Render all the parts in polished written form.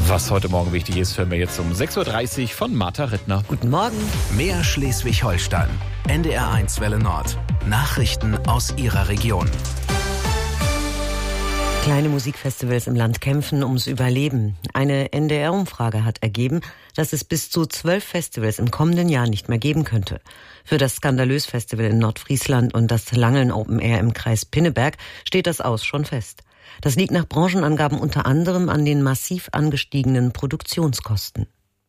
Was heute Morgen wichtig ist, hören wir jetzt um 6.30 Uhr von Martha Rittner. Guten Morgen. Mehr Schleswig-Holstein. NDR1 Welle Nord. Nachrichten aus Ihrer Region. Kleine Musikfestivals im Land kämpfen ums Überleben. Eine NDR-Umfrage hat ergeben, dass es bis zu 12 Festivals im kommenden Jahr nicht mehr geben könnte. Für das Skandalös-Festival in Nordfriesland und das Langeln Open Air im Kreis Pinneberg steht das Aus schon fest. Das liegt nach Branchenangaben unter anderem an den massiv angestiegenen Produktionskosten.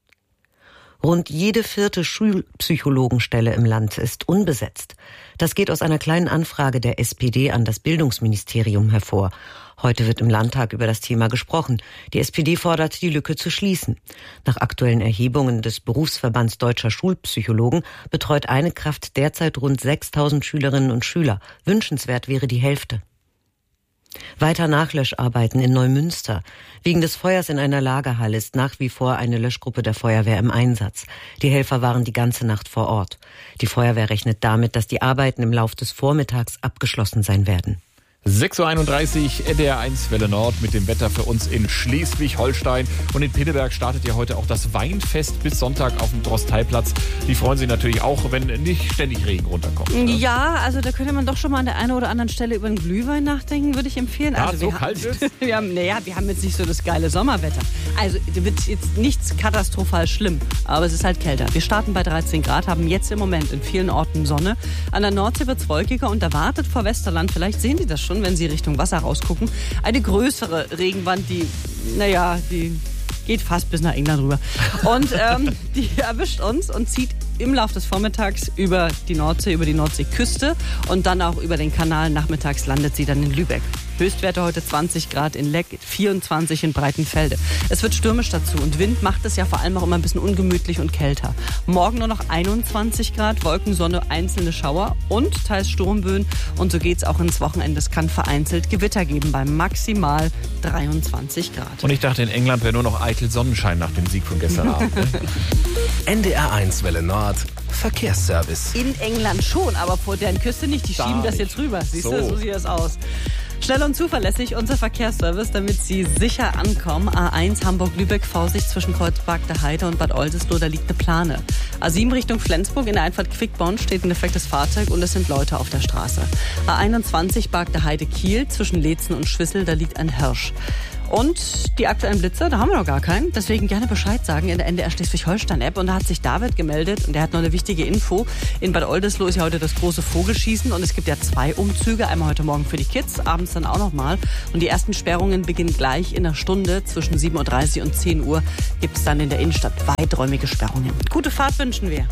Rund jede 4. Schulpsychologenstelle im Land ist unbesetzt. Das geht aus einer kleinen Anfrage der SPD an das Bildungsministerium hervor. Heute wird im Landtag über das Thema gesprochen. Die SPD fordert, die Lücke zu schließen. Nach aktuellen Erhebungen des Berufsverbands Deutscher Schulpsychologen betreut eine Kraft derzeit rund 6.000 Schülerinnen und Schüler. Wünschenswert wäre die Hälfte. Weiter Nachlöscharbeiten in Neumünster. Wegen des Feuers in einer Lagerhalle ist nach wie vor eine Löschgruppe der Feuerwehr im Einsatz. Die Helfer waren die ganze Nacht vor Ort. Die Feuerwehr rechnet damit, dass die Arbeiten im Lauf des Vormittags abgeschlossen sein werden. 6.31 Uhr, NDR1 Welle Nord mit dem Wetter für uns in Schleswig-Holstein. Und in Pinneberg startet ja heute auch das Weinfest bis Sonntag auf dem Drosteiplatz. Die freuen sich natürlich auch, wenn nicht ständig Regen runterkommt. Ne? Ja, also da könnte man doch schon mal an der einen oder anderen Stelle über einen Glühwein nachdenken, würde ich empfehlen. Ja, also so kalt ist. wir haben jetzt nicht so das geile Sommerwetter. Also wird jetzt nichts katastrophal schlimm, aber es ist halt kälter. Wir starten bei 13 Grad, haben jetzt im Moment in vielen Orten Sonne. An der Nordsee wird es wolkiger und erwartet vor Westerland, vielleicht sehen Sie das schon, wenn Sie Richtung Wasser rausgucken, eine größere Regenwand, die geht fast bis nach England rüber. Und die erwischt uns und zieht im Laufe des Vormittags über die Nordsee, über die Nordseeküste und dann auch über den Kanal. Nachmittags landet sie dann in Lübeck. Höchstwerte heute 20 Grad in Leck, 24 in Breitenfelde. Es wird stürmisch dazu und Wind macht es ja vor allem auch immer ein bisschen ungemütlich und kälter. Morgen nur noch 21 Grad, Wolken, Sonne, einzelne Schauer und teils Sturmböen. Und so geht's auch ins Wochenende. Es kann vereinzelt Gewitter geben bei maximal 23 Grad. Und ich dachte, in England wäre nur noch eitel Sonnenschein nach dem Sieg von gestern Abend. Ne? NDR1 Welle Nord. Verkehrsservice. In England schon, aber vor deren Küste nicht. Die schieben das jetzt rüber. Siehst du, so sieht das aus. Schnell und zuverlässig unser Verkehrsservice, damit Sie sicher ankommen. A1 Hamburg-Lübeck, Vorsicht zwischen Kreuzberg der Heide und Bad Oldesloe, da liegt eine Plane. A7 Richtung Flensburg, in der Einfahrt Quickborn steht ein defektes Fahrzeug und es sind Leute auf der Straße. A21 Barg der Heide Kiel, zwischen Leetzen und Schwissel, da liegt ein Hirsch. Und die aktuellen Blitzer, da haben wir noch gar keinen. Deswegen gerne Bescheid sagen in der NDR Schleswig-Holstein-App. Und da hat sich David gemeldet und der hat noch eine wichtige Info. In Bad Oldesloe ist ja heute das große Vogelschießen und es gibt ja 2 Umzüge. Einmal heute Morgen für die Kids, abends dann auch nochmal. Und die ersten Sperrungen beginnen gleich in einer Stunde. Zwischen 7.30 Uhr und 10 Uhr gibt es dann in der Innenstadt weiträumige Sperrungen. Gute Fahrt wünschen wir.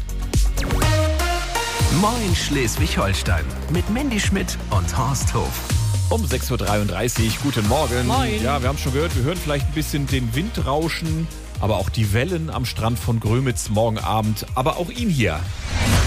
Moin Schleswig-Holstein mit Mandy Schmidt und Horst Hof. Um 6.33 Uhr, guten Morgen. Moin. Ja, wir haben schon gehört, wir hören vielleicht ein bisschen den Wind rauschen, aber auch die Wellen am Strand von Grömitz morgen Abend, aber auch ihn hier.